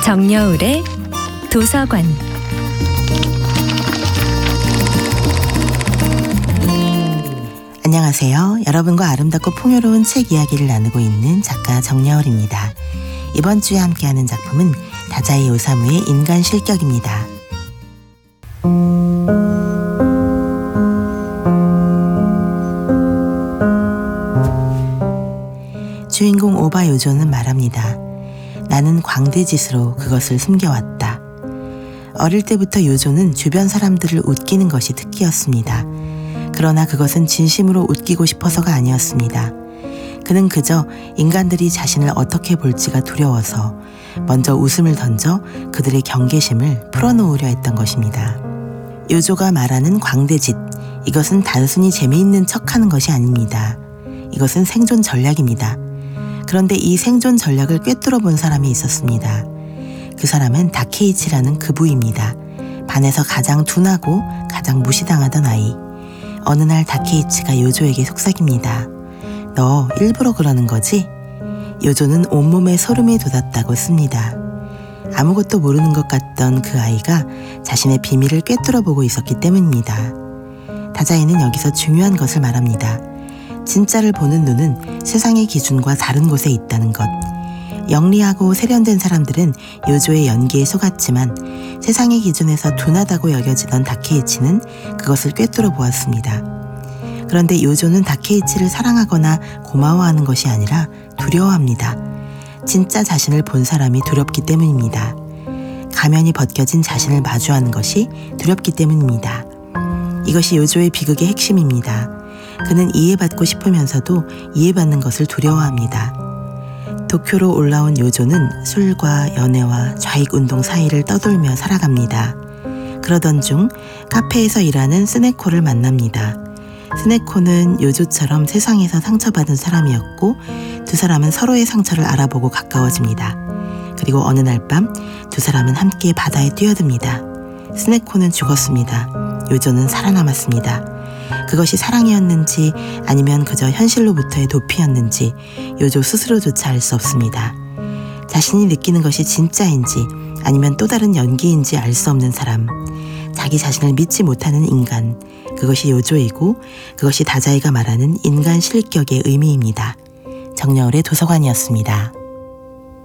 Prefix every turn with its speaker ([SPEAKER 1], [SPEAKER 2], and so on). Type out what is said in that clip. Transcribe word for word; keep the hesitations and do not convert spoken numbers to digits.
[SPEAKER 1] 정여울의 도서관.
[SPEAKER 2] 안녕하세요. 여러분과 아름답고 풍요로운 책 이야기를 나누고 있는 작가 정여울입니다. 이번 주에 함께하는 작품은 다자이 오사무의 인간 실격입니다. 주인공 오바 요조는 말합니다. 나는 광대짓으로 그것을 숨겨왔다. 어릴 때부터 요조는 주변 사람들을 웃기는 것이 특기였습니다. 그러나 그것은 진심으로 웃기고 싶어서가 아니었습니다. 그는 그저 인간들이 자신을 어떻게 볼지가 두려워서 먼저 웃음을 던져 그들의 경계심을 풀어놓으려 했던 것입니다. 요조가 말하는 광대짓, 이것은 단순히 재미있는 척하는 것이 아닙니다. 이것은 생존 전략입니다. 그런데 이 생존 전략을 꿰뚫어 본 사람이 있었습니다. 그 사람은 다케이치라는 그부입니다. 반에서 가장 둔하고 가장 무시당하던 아이. 어느 날 다케이치가 요조에게 속삭입니다. 너 일부러 그러는 거지? 요조는 온몸에 소름이 돋았다고 씁니다. 아무것도 모르는 것 같던 그 아이가 자신의 비밀을 꿰뚫어 보고 있었기 때문입니다. 다자이는 여기서 중요한 것을 말합니다. 진짜를 보는 눈은 세상의 기준과 다른 곳에 있다는 것. 영리하고 세련된 사람들은 요조의 연기에 속았지만 세상의 기준에서 둔하다고 여겨지던 다케이치는 그것을 꿰뚫어 보았습니다. 그런데 요조는 다케이치를 사랑하거나 고마워하는 것이 아니라 두려워합니다. 진짜 자신을 본 사람이 두렵기 때문입니다. 가면이 벗겨진 자신을 마주하는 것이 두렵기 때문입니다. 이것이 요조의 비극의 핵심입니다. 그는 이해받고 싶으면서도 이해받는 것을 두려워합니다. 도쿄로 올라온 요조는 술과 연애와 좌익운동 사이를 떠돌며 살아갑니다. 그러던 중 카페에서 일하는 스네코를 만납니다. 스네코는 요조처럼 세상에서 상처받은 사람이었고 두 사람은 서로의 상처를 알아보고 가까워집니다. 그리고 어느 날 밤 두 사람은 함께 바다에 뛰어듭니다. 스네코는 죽었습니다. 요조는 살아남았습니다. 그것이 사랑이었는지 아니면 그저 현실로부터의 도피였는지 요조 스스로조차 알 수 없습니다. 자신이 느끼는 것이 진짜인지 아니면 또 다른 연기인지 알 수 없는 사람, 자기 자신을 믿지 못하는 인간, 그것이 요조이고 그것이 다자이가 말하는 인간 실격의 의미입니다. 정여울의 도서관이었습니다.